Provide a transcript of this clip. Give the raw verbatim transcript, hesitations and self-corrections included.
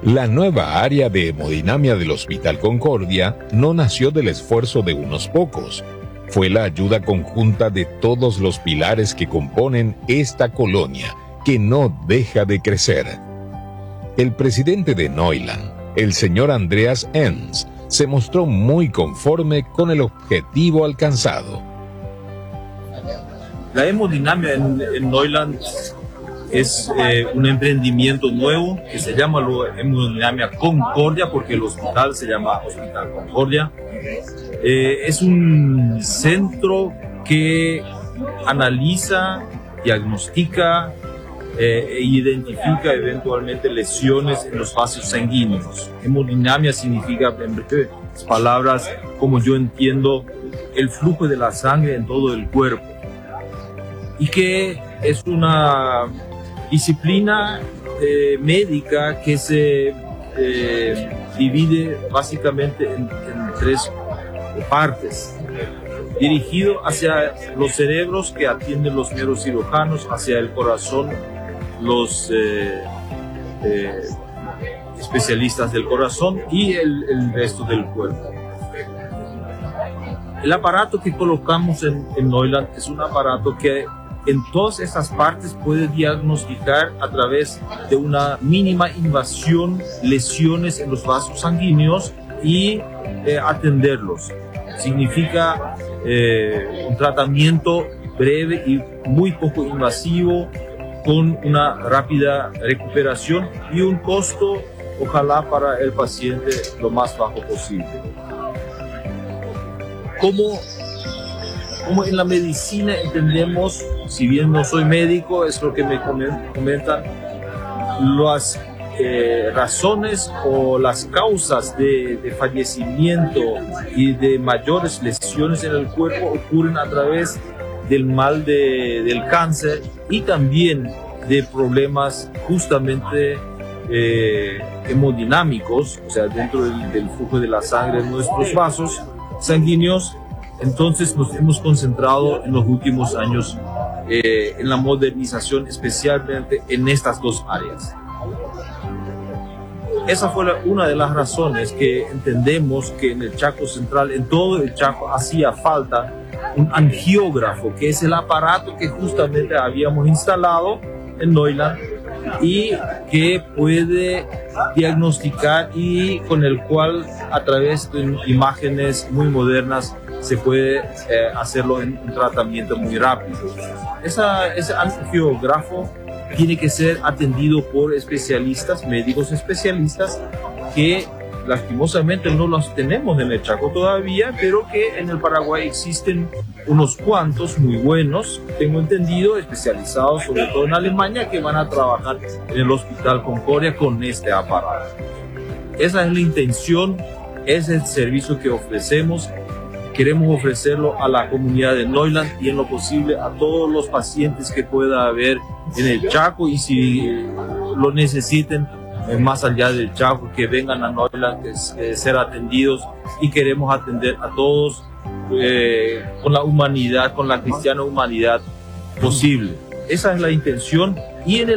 La nueva área de hemodinamia del Hospital Concordia no nació del esfuerzo de unos pocos. Fue la ayuda conjunta de todos los pilares que componen esta colonia, que no deja de crecer. El presidente de Neuland, el señor Andreas Enz, se mostró muy conforme con el objetivo alcanzado. La hemodinamia en, en Neuland es eh, un emprendimiento nuevo que se llama Hemodinamia Concordia, porque el hospital se llama Hospital Concordia. Eh, es un centro que analiza, diagnostica eh, e identifica eventualmente lesiones en los vasos sanguíneos. Hemodinamia significa, en breves palabras, como yo entiendo, el flujo de la sangre en todo el cuerpo. Y que es una disciplina eh, médica que se eh, divide básicamente en, en tres partes, dirigido hacia los cerebros, que atienden los neurocirujanos, hacia el corazón, los eh, eh, especialistas del corazón, y el, el resto del cuerpo. El aparato que colocamos en, en Neuland es un aparato que en todas estas partes puede diagnosticar a través de una mínima invasión lesiones en los vasos sanguíneos y eh, atenderlos. Significa eh, un tratamiento breve y muy poco invasivo, con una rápida recuperación y un costo, ojalá, para el paciente lo más bajo posible. Como Como en la medicina entendemos, si bien no soy médico, es lo que me comentan, las eh, razones o las causas de, de fallecimiento y de mayores lesiones en el cuerpo ocurren a través del mal de, del cáncer, y también de problemas justamente eh, hemodinámicos, o sea, dentro del, del flujo de la sangre en nuestros vasos sanguíneos. Entonces nos hemos concentrado en los últimos años eh, en la modernización, especialmente en estas dos áreas. Esa fue la, una de las razones que entendemos que en el Chaco Central, en todo el Chaco, hacía falta un angiógrafo, que es el aparato que justamente habíamos instalado en Neuland y que puede diagnosticar, y con el cual, a través de imágenes muy modernas, se puede eh, hacerlo en un tratamiento muy rápido. Esa, ese angiógrafo tiene que ser atendido por especialistas, médicos especialistas, que lastimosamente no los tenemos en el Chaco todavía, pero que en el Paraguay existen unos cuantos muy buenos, tengo entendido, especializados sobre todo en Alemania, que van a trabajar en el Hospital Concordia con este aparato. Esa es la intención, ese es el servicio que ofrecemos. Queremos ofrecerlo a la comunidad de Neuland y en lo posible a todos los pacientes que pueda haber en el Chaco, y si lo necesiten más allá del Chaco, que vengan a Neuland, que, eh, ser atendidos, y queremos atender a todos eh, con la humanidad, con la cristiana humanidad posible. Esa es la intención, y en el